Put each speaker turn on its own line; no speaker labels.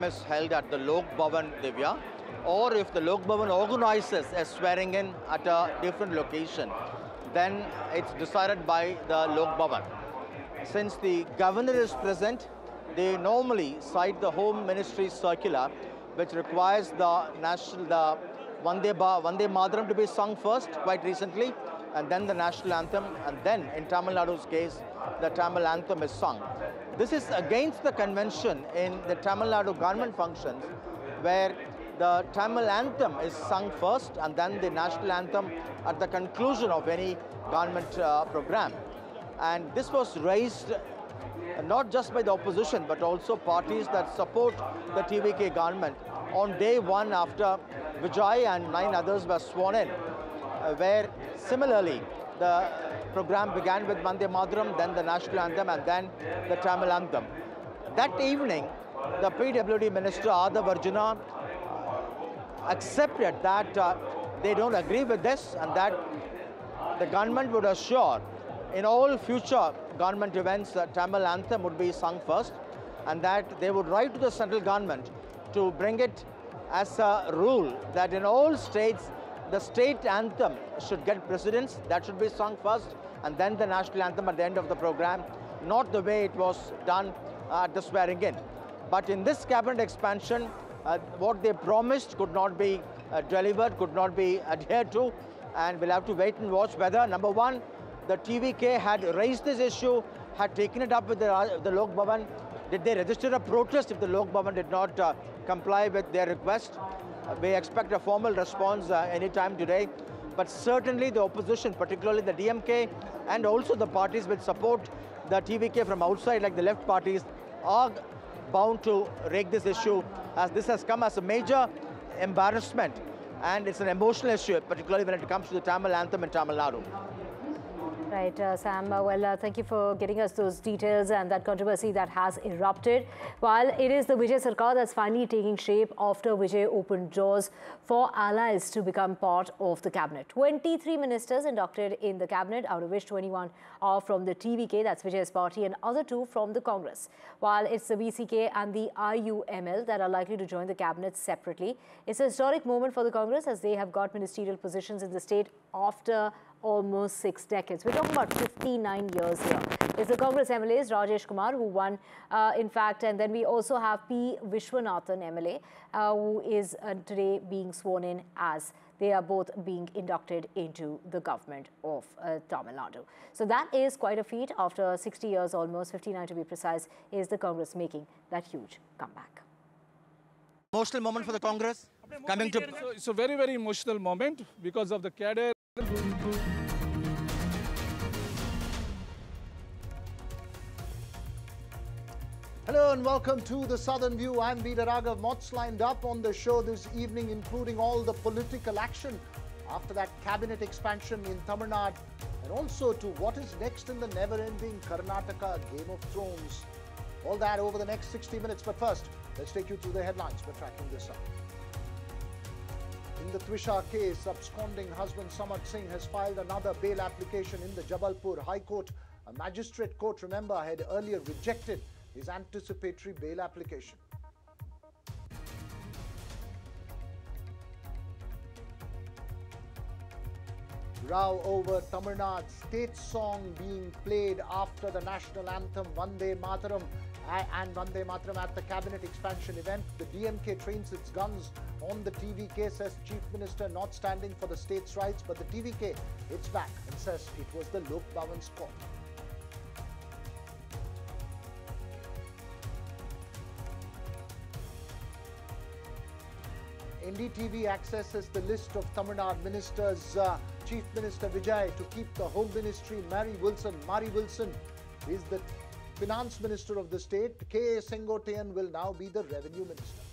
is held at the Lok Bhavan, Divya, or if the Lok Bhavan organizes a swearing in at a different location, then it's decided by the Lok Bhavan. Since the governor is present, they normally cite the Home Ministry's circular, which requires the Vande Mataram to be sung first, quite recently, and then the national anthem, and then in Tamil Nadu's case, the Tamil anthem is sung. This is against the convention in the Tamil Nadu government functions, where the Tamil anthem is sung first and then the national anthem at the conclusion of any government program. And this was raised not just by the opposition, but also parties that support the TVK government on day one after Vijay and 9 others were sworn in, where similarly the program began with Vande Mataram, then the national anthem, and then the Tamil anthem. That evening, the PWD Minister Adav Arjuna accepted that they don't agree with this and that the government would assure in all future government events that Tamil anthem would be sung first, and that they would write to the central government to bring it as a rule that in all states the state anthem should get precedence, that should be sung first, and then the national anthem at the end of the program, not the way it was done at the swearing in. But in this cabinet expansion, what they promised could not be delivered, could not be adhered to, and we'll have to wait and watch whether, number one, the TVK had raised this issue, had taken it up with the Lok Bhavan. Did they register a protest if the Lok Bhavan did not comply with their request? We expect a formal response anytime today. But certainly the opposition, particularly the DMK, and also the parties which support the TVK from outside, like the left parties, are bound to rake this issue, as this has come as a major embarrassment. And it's an emotional issue, particularly when it comes to the Tamil anthem in Tamil Nadu.
Right, Sam. Thank you for getting us those details and that controversy that has erupted. While it is the Vijay Sarkar that's finally taking shape after Vijay opened doors for allies to become part of the cabinet. 23 ministers inducted in the cabinet, out of which 21 are from the TVK, that's Vijay's party, and other 2 from the Congress. While it's the VCK and the IUML that are likely to join the cabinet separately. It's a historic moment for the Congress as they have got ministerial positions in the state after almost 6 decades. We're talking about 59 years here. It's the Congress MLAs, Rajesh Kumar, who won, in fact, and then we also have P. Vishwanathan MLA, who is today being sworn in as they are both being inducted into the government of Tamil Nadu. So that is quite a feat. After 60 years, almost 59 to be precise, is the Congress making that huge comeback.
Emotional moment for the Congress? Coming to...
So it's a very, very emotional moment because of the cadre.
Hello and welcome to the Southern View. I'm Veera Raghav. Lots lined up on the show this evening, including all the political action after that cabinet expansion in Tamil Nadu, and also to what is next in the never-ending Karnataka Game of Thrones. All that over the next 60 minutes. But first, let's take you through the headlines. We're tracking this up. In the Trisha case, absconding husband Samad Singh has filed another bail application in the Jabalpur High Court. A magistrate court, remember, had earlier rejected his anticipatory bail application. Row over Tamil Nadu's state song being played after the national anthem Vande Mataram and Vande Mataram at the cabinet expansion event. The DMK trains its guns on the TVK, says Chief Minister, not standing for the state's rights, but the TVK hits back and says it was the Lok Bhavan's call. NDTV accesses the list of Tamil Nadu ministers. Chief Minister Vijay to keep the Home Ministry. Mary Wilson is the Finance Minister of the state. K. Sengotian will now be the Revenue Minister.